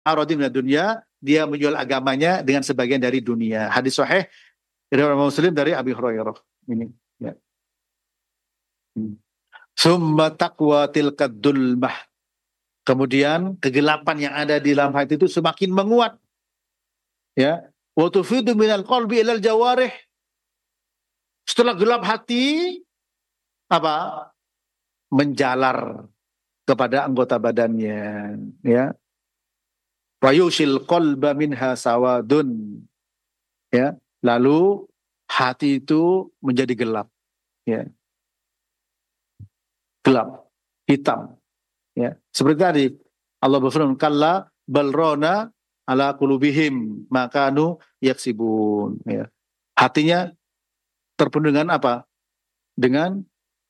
aradin minad dunya, dia menjual agamanya dengan sebagian dari dunia. Hadis sahih riwayat Muslim dari Abi Hurairah. Ini ya. Summa taqwa tilkad dulmah. Kemudian kegelapan yang ada di dalam hati itu semakin menguat. Ya. Wa tufidu minal qalbi ilal jawarih. Setelah gelap hati, apa? Menjalar kepada anggota badannya, ya. Wa yushil qalba minha sawadun. Ya. Lalu hati itu menjadi gelap, ya. Gelap, hitam, ya. Seperti tadi Allah berfirman, kalla balrona ala qulubihim makanu yaksibun, ya. Hatinya terpenuhi dengan apa? Dengan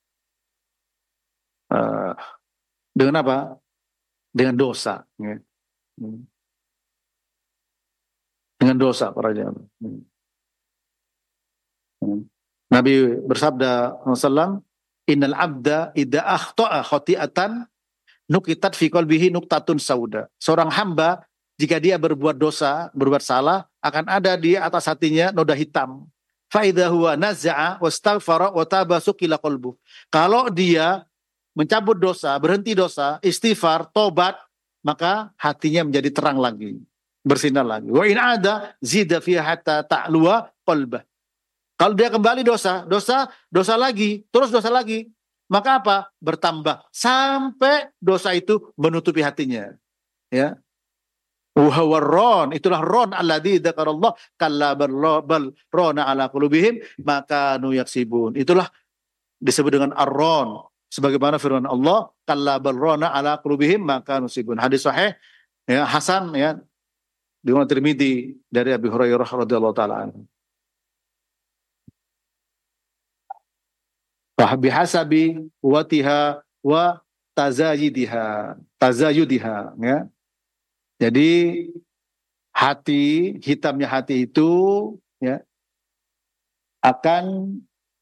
uh, dengan apa? Dengan dosa, ya. Dengan dosa para jamaah. Nabi bersabda sallallahu, innal abda idza akhta'a khati'atan nukitat fi qalbihi nuktatun sauda. Seorang hamba jika dia berbuat dosa, berbuat salah, akan ada di atas hatinya noda hitam. Fa idza huwa naza'a wastaghfara wa taba suqila qalbu. Kalau dia mencabut dosa, berhenti dosa, istighfar, tobat, maka hatinya menjadi terang lagi, bersinar lagi. Wa in ada zida fiha hatta ta'luwa qalbah. Kalau dia kembali dosa lagi, terus dosa lagi, maka apa? Bertambah sampai dosa itu menutupi hatinya. Ya. Wahawarron, itulah ron alladzi dzakarallah kalla bal rona ala qulubihim maka nu yaksibun. Itulah disebut dengan ar-ron. Sebagaimana firman Allah, kalla bal rona ala qulubihim maka nusibun. Hadis sahih, ya, Hasan, ya, riwayat Tirmidzi dari Abi Hurairah radhiyallahu taala anhu. Bihasabi watiha wa tazayudiha, ya. Jadi hitamnya hati itu, ya, akan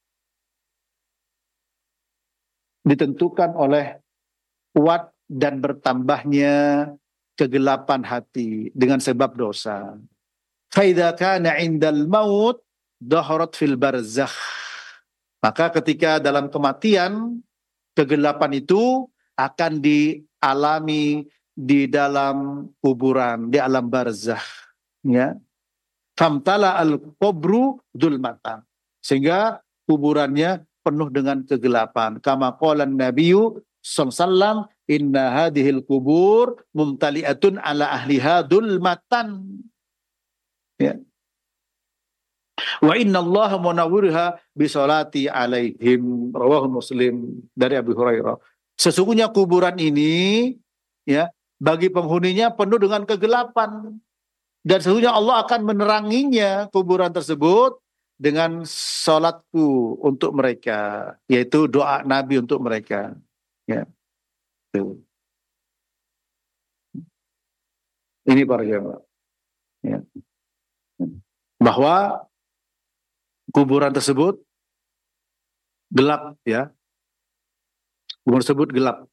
ditentukan oleh kuat dan bertambahnya kegelapan hati dengan sebab dosa. Fa idza kana 'indal maut daharat fil barzakh. Maka ketika dalam kematian, kegelapan itu akan dialami di dalam kuburan, di alam barzakh, ya. Famtala al-qabru dzulmatan. Sehingga kuburannya penuh dengan kegelapan. Kama qala an-nabiyyu sallallahu alaihi wasallam, inna hadhil kubur mumtali'atun ala ahliha dzulmatan. Ya. Wa inna Allah munawwirha bi salati alaihim, rawahu Muslim dari Abu Hurairah. Sesungguhnya kuburan ini, ya, bagi penghuninya penuh dengan kegelapan, dan sesungguhnya Allah akan meneranginya kuburan tersebut dengan salatku untuk mereka, yaitu doa Nabi untuk mereka, ya. Ini para jemaah, ya, bahwa kuburan tersebut gelap, ya. Kuburan tersebut gelap.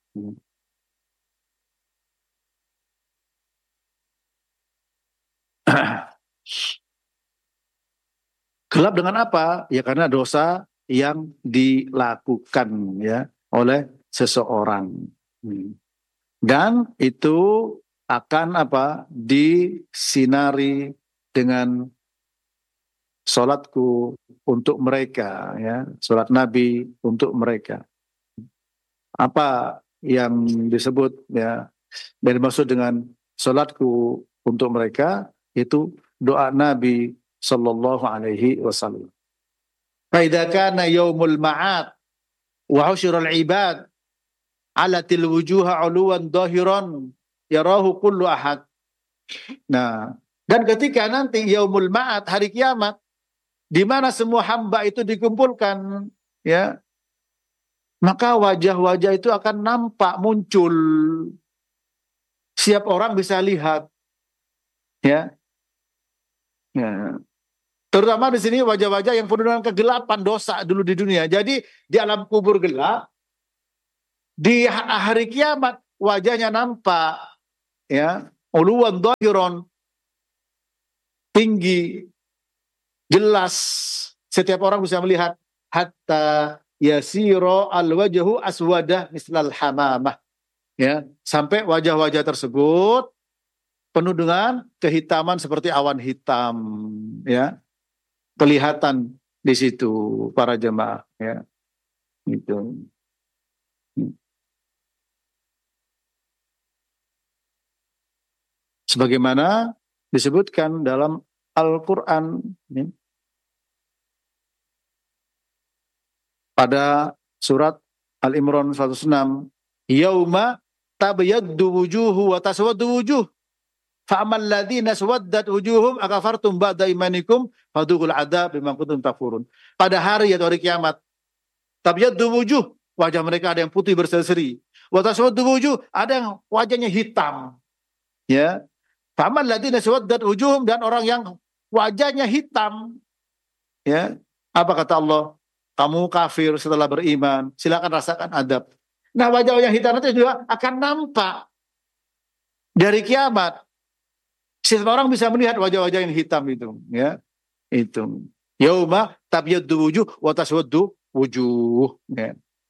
Gelap dengan apa? Ya karena dosa yang dilakukan, ya, oleh seseorang. Dan itu akan apa? Disinari dengan salatku untuk mereka, ya, salat Nabi untuk mereka. Apa yang disebut, ya, dan dimaksud dengan salatku untuk mereka itu doa Nabi sallallahu alaihi wasallam. Fa idza kana yaumul ma'ad wa husyirul ibad alatil wujuha uluwan dhahiran yarahu kullu ahad. Nah, dan ketika nanti yaumul ma'ad, hari kiamat, di mana semua hamba itu dikumpulkan, ya, maka wajah-wajah itu akan nampak, muncul. Setiap orang bisa lihat, ya. Ya. Terutama di sini wajah-wajah yang penuh dengan kegelapan dosa dulu di dunia. Jadi di alam kubur gelap, di hari kiamat wajahnya nampak, ya, uluwan dhahiran, tinggi, jelas, setiap orang bisa melihat, hatta yasiro al-wajhu aswadah mislal hamamah, ya, sampai wajah-wajah tersebut penuh dengan kehitaman seperti awan hitam, ya, kelihatan di situ para jemaah, ya, gitu. Sebagaimana disebutkan dalam Al-Quran, ya, pada surat Al-Imran 106, yauma tabyaddu wujuhu wa taswaddu wujuh, fa'amal ladzina swaddat wujuhum akafartum ba'da imanikum fadhuqul adzab bima kuntum takfurun. Pada hari atau hari kiamat, tabyaddu wujuh, wajah mereka ada yang putih berseri-seri, wa taswaddu wujuh, ada yang wajahnya hitam, ya. Fa'amal ladzina swaddat wujuhum, dan orang yang wajahnya hitam, ya, apa kata Allah? Kamu kafir setelah beriman, silakan rasakan adab. Nah, wajah-wajah hitam itu juga akan nampak dari kiamat. Setiap orang bisa melihat wajah-wajah yang hitam itu, ya. Itu. Yauma tabyaddu wujuh wa taswaddu wujuh, ya.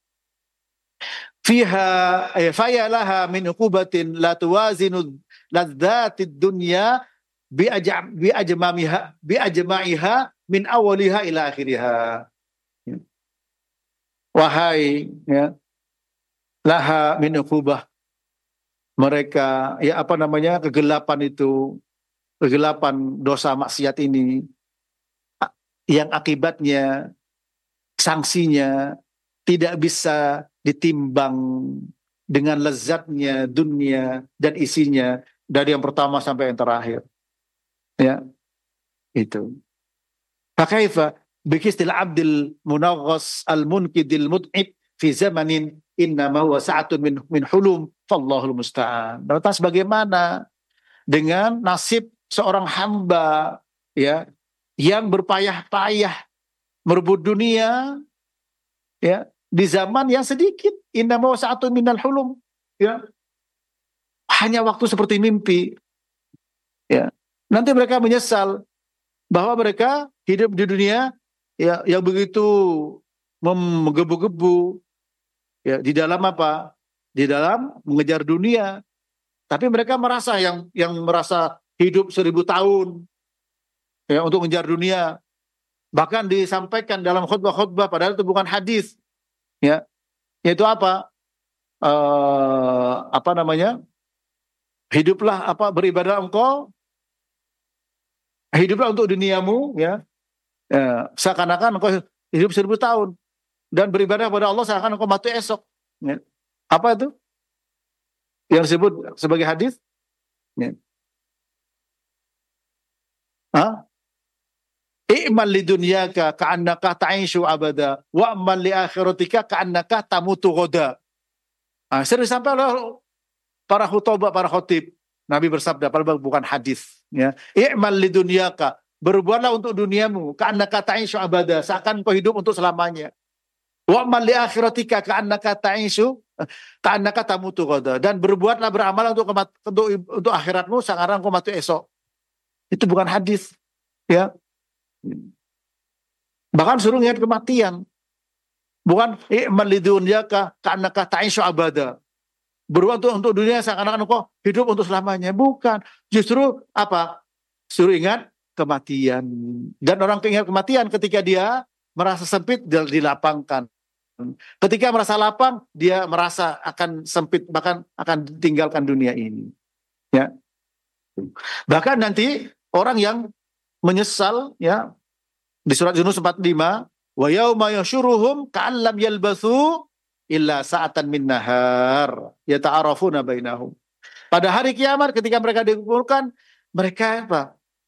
Fiha fayalaha min uqubatin la tuwazinu ladzatid dunya bi ajma'iha min awaliha ila akhiriha. Wahai, ya, laha min uqubah, mereka, ya, apa namanya, kegelapan itu, kegelapan dosa maksiat ini, yang akibatnya, sanksinya tidak bisa ditimbang dengan lezatnya dunia dan isinya, dari yang pertama sampai yang terakhir, ya, itu. Fakaifa bikistil abdil munaghas al-munkidil mut'ib fi zamanin innama huwa sa'atun min hulum fallahul musta'an. Lantas bagaimana dengan nasib seorang hamba, ya, yang berpayah-payah merebut dunia, ya, di zaman yang sedikit, innama huwa sa'atun minal hulum, ya, hanya waktu seperti mimpi, ya. Nanti mereka menyesal bahwa mereka hidup di dunia, ya, yang begitu menggebu-gebu, ya, di dalam apa? Di dalam mengejar dunia. Tapi mereka merasa yang merasa hidup 1000 tahun, ya, untuk mengejar dunia. Bahkan disampaikan dalam khutbah-khutbah, padahal itu bukan hadis, ya. Yaitu apa? Apa namanya? Hiduplah, apa, beribadah engkau, hiduplah untuk duniamu, ya. Ya, seakan-akan engkau hidup 1000 tahun, dan beribadah kepada Allah seakan engkau mati esok, ya. Apa itu yang disebut sebagai hadis, ya? I'mal li dunyaka ka'annaka ta'ishu abada wa amal li akhiratika ka'annaka tamutu ghoda. Sering sampai oleh para khutbah, para khotib, Nabi bersabda, padahal bukan hadis, ya. I'mal li dunyaka, berbuatlah untuk duniamu, ka'annaka ta'ishu abada, seakan kau hidup untuk selamanya. Wa amal li akhiratika ka'annaka ta'ishu ka'annaka tamutu ghoda, dan berbuatlah, beramal untuk akhiratmu sekarang kau mati esok. Itu bukan hadis, ya. Bahkan suruh ingat kematian. Bukan i'mal li dunyaka ka'annaka ta'ishu abada, berbuat untuk dunia seakan-akan kau hidup untuk selamanya. Bukan. Justru apa? Suruh ingat kematian. Dan orang ingat kematian ketika dia merasa sempit, dilapangkan. Ketika merasa lapang, dia merasa akan sempit, bahkan akan tinggalkan dunia ini, ya. Bahkan nanti orang yang menyesal, ya, di surat Yunus 45, wa yauma yahsyuruhum ka'an lam yalbathu illa sa'atan min nahar yata'arafuna bainahum. Pada hari kiamat ketika mereka dikumpulkan, mereka apa?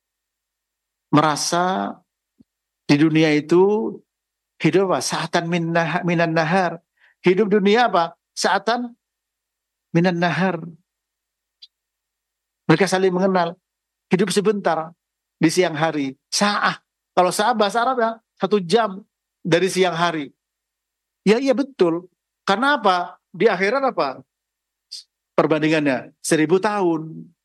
Merasa di dunia itu hidup apa? Sa'atan minan nahar. Hidup dunia apa? Sa'atan minan nahar. Mereka saling mengenal. Hidup sebentar di siang hari. Sa'ah. Kalau sa'ah bahasa Arab, ya, 1 jam dari siang hari. Ya, iya betul. Karena apa? Di akhirat apa? Perbandingannya 1000 tahun.